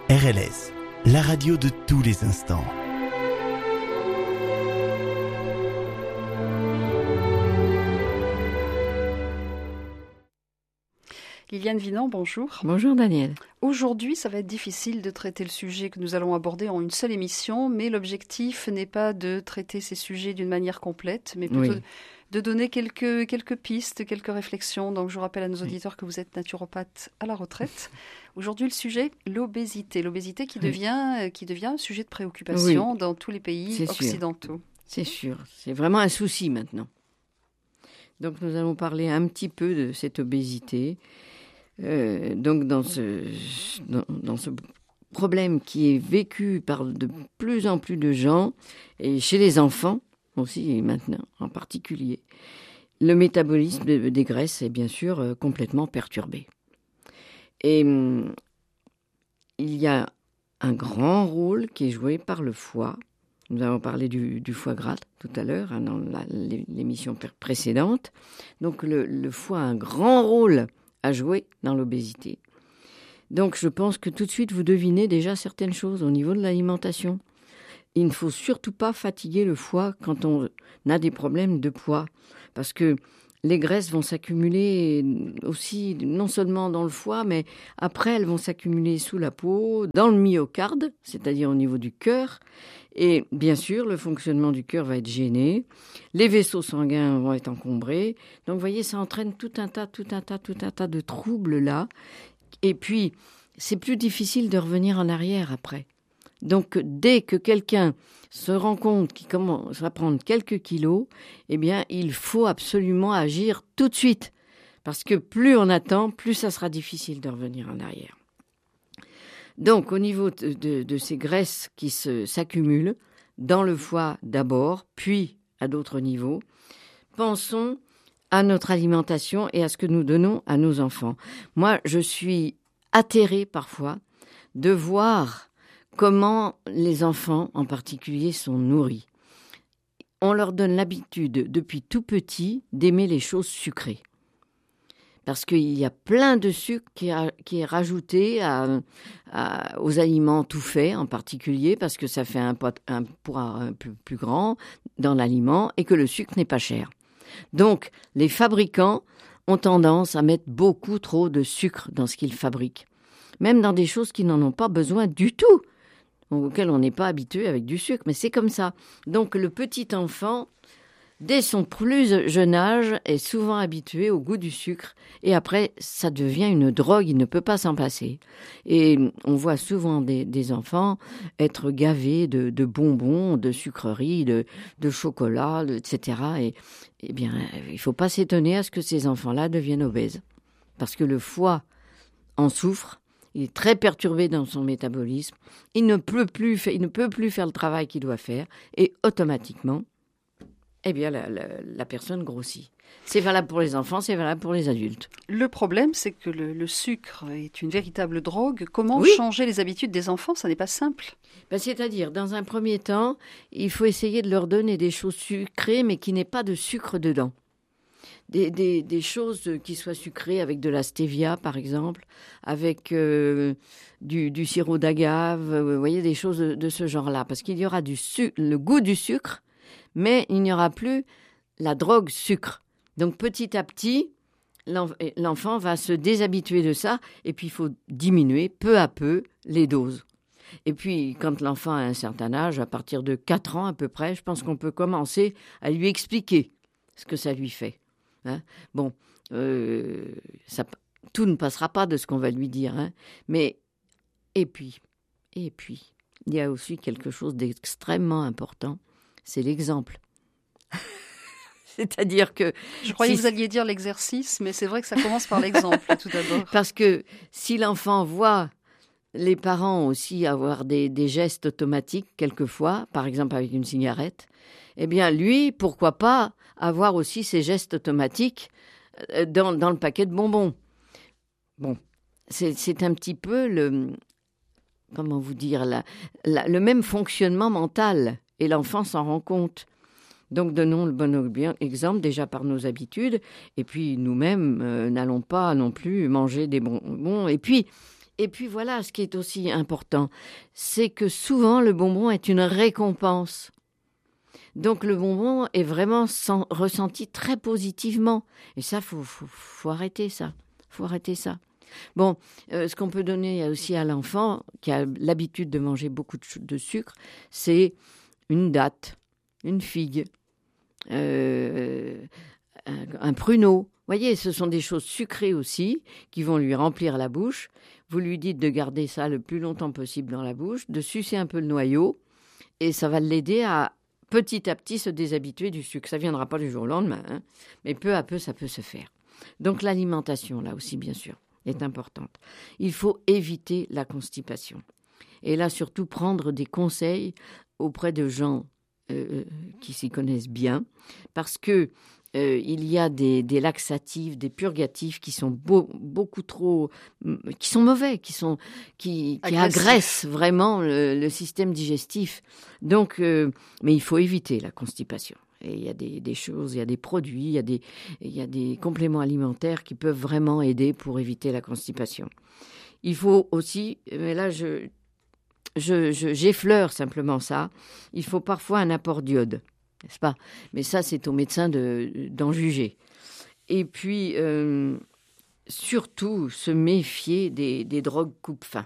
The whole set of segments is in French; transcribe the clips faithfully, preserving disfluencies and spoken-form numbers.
R L S, la radio de tous les instants. Liliane Vinan, bonjour. Bonjour Daniel. Aujourd'hui, ça va être difficile de traiter le sujet que nous allons aborder en une seule émission, mais l'objectif n'est pas de traiter ces sujets d'une manière complète, mais plutôt oui. de donner quelques, quelques pistes, quelques réflexions. Donc, je rappelle à nos auditeurs oui. que vous êtes naturopathe à la retraite. Aujourd'hui, le sujet, l'obésité. L'obésité qui, oui. devient, qui devient un sujet de préoccupation oui. dans tous les pays C'est occidentaux. Sûr. C'est sûr. C'est vraiment un souci maintenant. Donc, nous allons parler un petit peu de cette obésité. Euh, donc dans ce, dans, dans ce problème qui est vécu par de plus en plus de gens, et chez les enfants aussi, et maintenant en particulier, le métabolisme des graisses est bien sûr euh, complètement perturbé. Et hum, il y a un grand rôle qui est joué par le foie. Nous avons parlé du, du foie gras tout à l'heure, hein, dans la, l'émission précédente. Donc le, le foie a un grand rôle à jouer dans l'obésité. Donc je pense que tout de suite vous devinez déjà certaines choses au niveau de l'alimentation. Il ne faut surtout pas fatiguer le foie quand on a des problèmes de poids, parce que les graisses vont s'accumuler aussi non seulement dans le foie, mais après elles vont s'accumuler sous la peau, dans le myocarde, c'est-à-dire au niveau du cœur. Et bien sûr, le fonctionnement du cœur va être gêné, les vaisseaux sanguins vont être encombrés. Donc, vous voyez, ça entraîne tout un tas, tout un tas, tout un tas de troubles là. Et puis, c'est plus difficile de revenir en arrière après. Donc, dès que quelqu'un se rend compte qu'il commence à prendre quelques kilos, eh bien, il faut absolument agir tout de suite. Parce que plus on attend, plus ça sera difficile de revenir en arrière. Donc, au niveau de, de, de ces graisses qui se, s'accumulent, dans le foie d'abord, puis à d'autres niveaux, pensons à notre alimentation et à ce que nous donnons à nos enfants. Moi, je suis atterrée parfois de voir comment les enfants, en particulier, sont nourris. On leur donne l'habitude, depuis tout petit, d'aimer les choses sucrées. Parce qu'il y a plein de sucre qui, a, qui est rajouté à, à, aux aliments tout faits, en particulier, parce que ça fait un, pot, un poids un peu plus grand dans l'aliment et que le sucre n'est pas cher. Donc, les fabricants ont tendance à mettre beaucoup trop de sucre dans ce qu'ils fabriquent, même dans des choses qui n'en ont pas besoin du tout, auxquelles on n'est pas habitué avec du sucre, mais c'est comme ça. Donc, le petit enfant, dès son plus jeune âge, est souvent habitué au goût du sucre. Et après, ça devient une drogue, il ne peut pas s'en passer. Et on voit souvent des, des enfants être gavés de, de bonbons, de sucreries, de, de chocolat, de, et cetera. Et, eh bien, il ne faut pas s'étonner à ce que ces enfants-là deviennent obèses. Parce que le foie en souffre. Il est très perturbé dans son métabolisme. Il ne peut plus, il ne peut plus faire le travail qu'il doit faire. Et automatiquement, eh bien, la, la, la personne grossit. C'est valable pour les enfants, c'est valable pour les adultes. Le problème, c'est que le, le sucre est une véritable drogue. Comment oui. changer les habitudes des enfants ? Ça n'est pas simple. Ben, c'est-à-dire, dans un premier temps, il faut essayer de leur donner des choses sucrées, mais qui n'aient pas de sucre dedans. Des, des, des choses qui soient sucrées avec de la stevia, par exemple, avec euh, du, du sirop d'agave, vous voyez, des choses de, de ce genre-là. Parce qu'il y aura du su- le goût du sucre, mais il n'y aura plus la drogue sucre. Donc, petit à petit, l'enf- l'enfant va se déshabituer de ça, et puis il faut diminuer peu à peu les doses. Et puis, quand l'enfant a un certain âge, à partir de quatre ans à peu près, je pense qu'on peut commencer à lui expliquer ce que ça lui fait. Hein, bon, euh, ça, tout ne passera pas de ce qu'on va lui dire, hein, mais et puis, et puis, il y a aussi quelque chose d'extrêmement important, c'est l'exemple. C'est-à-dire que... Je croyais si, que vous alliez dire l'exercice, mais c'est vrai que ça commence par l'exemple, tout d'abord. Parce que si l'enfant voit les parents aussi avoir des, des gestes automatiques, quelquefois, par exemple avec une cigarette, eh bien, lui, pourquoi pas avoir aussi ces gestes automatiques dans, dans le paquet de bonbons. Bon, c'est, c'est un petit peu le, comment vous dire, la, la, le même fonctionnement mental, et l'enfant s'en rend compte. Donc, donnons le bon exemple déjà par nos habitudes, et puis nous-mêmes euh, n'allons pas non plus manger des bonbons. Et puis, Et puis voilà, ce qui est aussi important, c'est que souvent le bonbon est une récompense. Donc le bonbon est vraiment sans, ressenti très positivement. Et ça, faut, faut, faut arrêter ça. Faut arrêter ça. Bon, euh, ce qu'on peut donner aussi à l'enfant qui a l'habitude de manger beaucoup de, de sucre, c'est une date, une figue, euh, un, un pruneau. Vous voyez, ce sont des choses sucrées aussi qui vont lui remplir la bouche. Vous lui dites de garder ça le plus longtemps possible dans la bouche, de sucer un peu le noyau et ça va l'aider à petit à petit se déshabituer du sucre. Ça ne viendra pas du jour au lendemain, hein, mais peu à peu, ça peut se faire. Donc l'alimentation, là aussi, bien sûr, est importante. Il faut éviter la constipation. Et là, surtout, prendre des conseils auprès de gens euh, qui s'y connaissent bien, parce que euh, il y a des, des laxatifs, des purgatifs qui sont beau, beaucoup trop, qui sont mauvais, qui sont, qui, qui agressent vraiment le, le système digestif. Donc, euh, mais il faut éviter la constipation. Et il y a des, des choses, il y a des produits, il y a des, il y a des compléments alimentaires qui peuvent vraiment aider pour éviter la constipation. Il faut aussi, mais là je, je, je j'effleure simplement ça, il faut parfois un apport d'iode, n'est-ce pas ? Mais ça, c'est au médecin de, d'en juger. Et puis, euh, surtout, se méfier des, des drogues coupe-faim.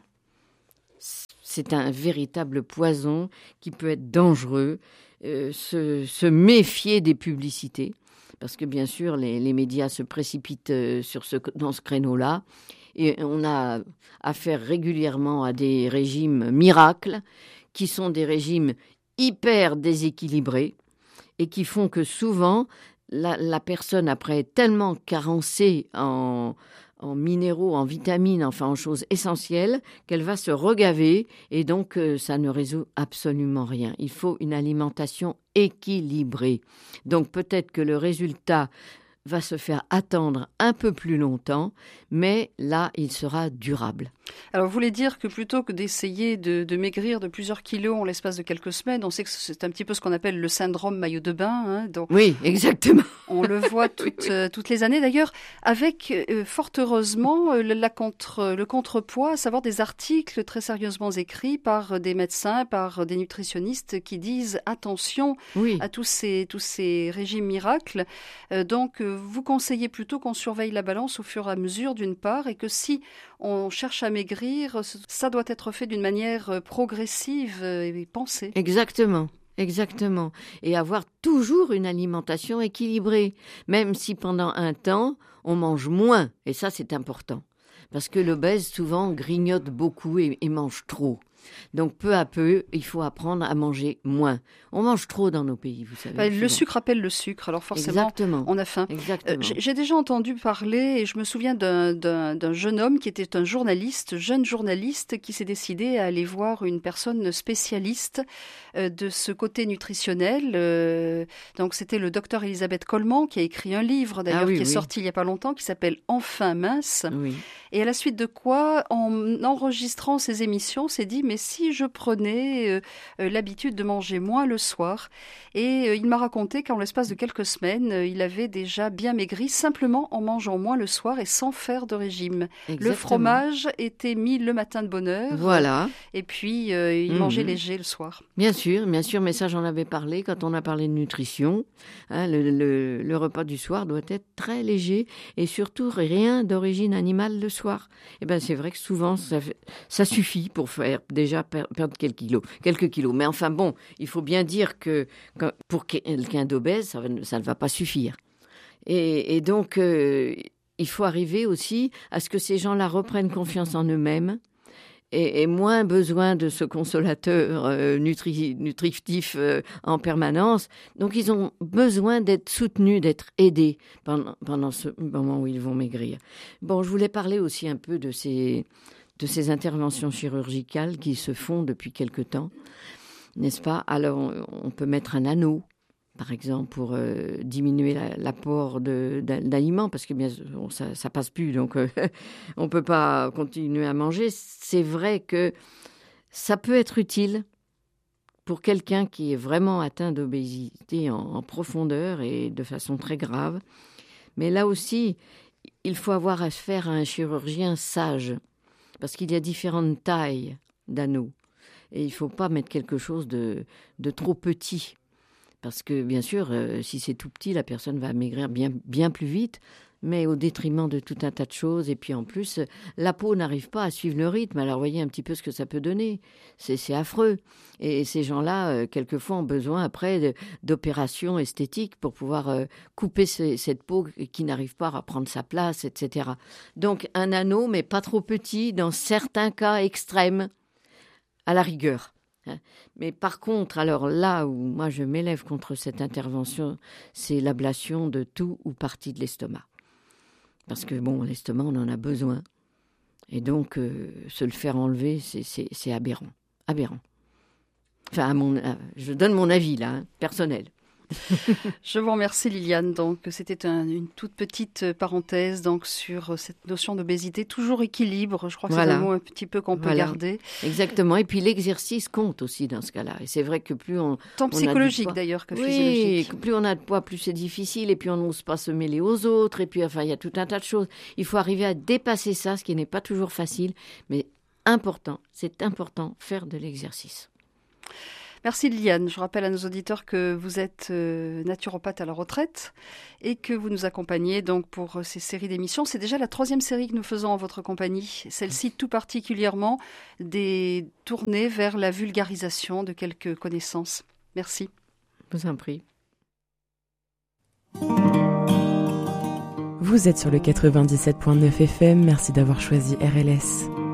C'est un véritable poison qui peut être dangereux. Euh, se, se méfier des publicités, parce que bien sûr, les, les médias se précipitent euh, sur ce, dans ce créneau-là, et on a affaire régulièrement à des régimes miracles, qui sont des régimes hyper déséquilibrés, et qui font que souvent, la, la personne, après tellement carencée en... en minéraux, en vitamines, enfin en choses essentielles, qu'elle va se regaver et donc euh, ça ne résout absolument rien. Il faut une alimentation équilibrée. Donc peut-être que le résultat va se faire attendre un peu plus longtemps, mais là, il sera durable. Alors, vous voulez dire que plutôt que d'essayer de, de maigrir de plusieurs kilos en l'espace de quelques semaines, on sait que c'est un petit peu ce qu'on appelle le syndrome maillot de bain. Hein, donc oui, exactement. On le voit toutes, euh, toutes les années. D'ailleurs, avec, euh, fort heureusement, euh, la contre, le contrepoids, à savoir des articles très sérieusement écrits par des médecins, par des nutritionnistes qui disent attention oui. à tous ces, tous ces régimes miracles. Euh, donc, euh, vous conseillez plutôt qu'on surveille la balance au fur et à mesure, d'une part, et que si on cherche à maigrir, ça doit être fait d'une manière progressive et pensée. Exactement. Exactement. Et avoir toujours une alimentation équilibrée, même si pendant un temps, on mange moins. Et ça, c'est important. Parce que l'obèse, souvent, grignote beaucoup et, et mange trop. Donc, peu à peu, il faut apprendre à manger moins. On mange trop dans nos pays, vous savez. Bah, le sucre appelle le sucre, alors forcément, Exactement. on a faim. Exactement. Euh, j'ai, j'ai déjà entendu parler, et je me souviens d'un, d'un, d'un jeune homme qui était un journaliste, jeune journaliste, qui s'est décidé à aller voir une personne spécialiste euh, de ce côté nutritionnel. Euh, donc, c'était le docteur Elisabeth Coleman, qui a écrit un livre, d'ailleurs, ah oui, qui est oui. sorti il n'y a pas longtemps, qui s'appelle « Enfin mince oui. ». Et à la suite de quoi, en enregistrant ses émissions, s'est dit, mais si je prenais euh, euh, l'habitude de manger moins le soir. Et euh, il m'a raconté qu'en l'espace de quelques semaines, euh, il avait déjà bien maigri, simplement en mangeant moins le soir et sans faire de régime. Exactement. Le fromage était mis le matin de bonne heure. Voilà. Et puis, euh, il mmh. mangeait léger le soir. Bien sûr, bien sûr, mais ça, j'en avais parlé quand on a parlé de nutrition. Hein, le, le, le repas du soir doit être très léger et surtout rien d'origine animale le soir. Eh ben, c'est vrai que souvent, ça, ça suffit pour faire déjà perdre quelques kilos, quelques kilos. Mais enfin bon, il faut bien dire que pour quelqu'un d'obèse, ça, ça ne va pas suffire. Et, et donc, euh, il faut arriver aussi à ce que ces gens-là reprennent confiance en eux-mêmes et, et moins besoin de ce consolateur euh, nutri, nutritif euh, en permanence. Donc, ils ont besoin d'être soutenus, d'être aidés pendant, pendant ce moment où ils vont maigrir. Bon, je voulais parler aussi un peu de ces, de ces interventions chirurgicales qui se font depuis quelque temps, n'est-ce pas ? Alors, on, on peut mettre un anneau, par exemple, pour euh, diminuer la, l'apport de, d'aliments, parce que bien bon, ça, ça passe plus, donc euh, on peut pas continuer à manger. C'est vrai que ça peut être utile pour quelqu'un qui est vraiment atteint d'obésité en, en profondeur et de façon très grave. Mais là aussi, il faut avoir affaire à un chirurgien sage, parce qu'il y a différentes tailles d'anneaux. Et il ne faut pas mettre quelque chose de, de trop petit. Parce que, bien sûr, euh, si c'est tout petit, la personne va maigrir bien, bien plus vite, mais au détriment de tout un tas de choses. Et puis, en plus, la peau n'arrive pas à suivre le rythme. Alors, voyez un petit peu ce que ça peut donner. C'est, c'est affreux. Et ces gens-là, euh, quelquefois, ont besoin, après, de, d'opérations esthétiques pour pouvoir euh, couper ces, cette peau qui n'arrive pas à prendre sa place, et cetera. Donc, un anneau, mais pas trop petit, dans certains cas extrêmes, à la rigueur. Mais par contre, alors là où moi je m'élève contre cette intervention, c'est l'ablation de tout ou partie de l'estomac. Parce que bon, l'estomac, on en a besoin. Et donc, euh, se le faire enlever, c'est, c'est, c'est aberrant. Aberrant. Enfin, à mon, euh, je donne mon avis là, hein, personnel. Je vous remercie Liliane. Donc c'était un, une toute petite parenthèse donc sur cette notion d'obésité, toujours équilibre. Je crois que voilà. C'est un mot un petit peu qu'on peut voilà. garder. Exactement. Et puis l'exercice compte aussi dans ce cas-là. Et c'est vrai que plus on tant psychologique poids, d'ailleurs que oui, physiologique. Plus on a de poids, plus c'est difficile. Et puis on n'ose pas se mêler aux autres. Et puis enfin il y a tout un tas de choses. Il faut arriver à dépasser ça, ce qui n'est pas toujours facile, mais important. C'est important faire de l'exercice. Merci Liliane. Je rappelle à nos auditeurs que vous êtes euh, naturopathe à la retraite et que vous nous accompagnez donc pour ces séries d'émissions. C'est déjà la troisième série que nous faisons en votre compagnie. Celle-ci tout particulièrement des tournées vers la vulgarisation de quelques connaissances. Merci. Je vous en prie. Vous êtes sur le quatre-vingt-dix-sept virgule neuf F M. Merci d'avoir choisi R L S.